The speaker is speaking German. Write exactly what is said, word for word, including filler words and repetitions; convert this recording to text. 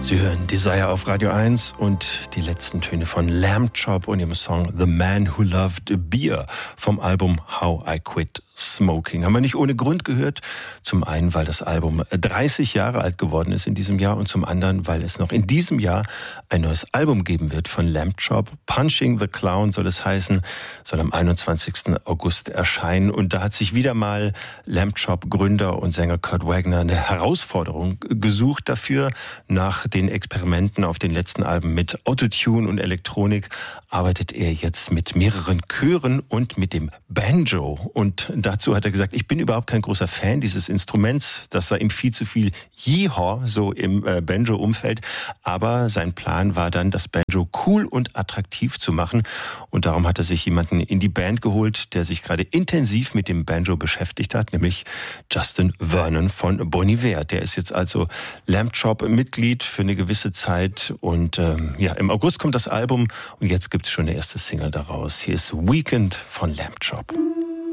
Sie hören Desire auf Radio eins und die letzten Töne von Lamb Chop und ihrem Song The Man Who Loved Beer vom Album How I Quit Smoking. Haben wir nicht ohne Grund gehört. Zum einen, weil das Album dreißig Jahre alt geworden ist in diesem Jahr und zum anderen, weil es noch in diesem Jahr ein neues Album geben wird von Lamb Chop. Punching the Clown soll es heißen, soll am einundzwanzigsten August erscheinen. Und da hat sich wieder mal Lamb Chop Gründer und Sänger Kurt Wagner eine Herausforderung gesucht dafür. Nach den Experimenten auf den letzten Alben mit Autotune und Elektronik arbeitet er jetzt mit mehreren Chören und mit dem Banjo. Und dazu hat er gesagt, ich bin überhaupt kein großer Fan dieses Instruments. Das sei ihm viel zu viel Yeehaw, so im äh, Banjo-Umfeld. Aber sein Plan war dann, das Banjo cool und attraktiv zu machen. Und darum hat er sich jemanden in die Band geholt, der sich gerade intensiv mit dem Banjo beschäftigt hat, nämlich Justin Vernon von Bon Iver. Der ist jetzt also Lamb Chop-Mitglied für eine gewisse Zeit. Und ähm, ja, im August kommt das Album und jetzt gibt es schon eine erste Single daraus. Hier ist Weekend von Lamb Chop.